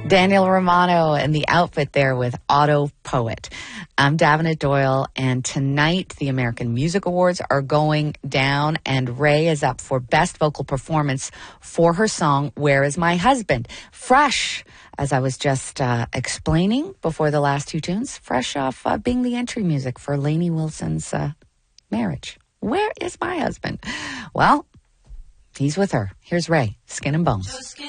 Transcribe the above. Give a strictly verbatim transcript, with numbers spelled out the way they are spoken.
Daniel Romano and the outfit there with Auto Poet. I'm Davenant Doyle, and tonight the American Music Awards are going down, and Ray is up for Best Vocal Performance for her song, Where Is My Husband? Fresh, as I was just uh, explaining before the last two tunes, fresh off uh, being the entry music for Lainey Wilson's uh, marriage. Where is my husband? Well, he's with her. Here's Ray, Skin and Bones.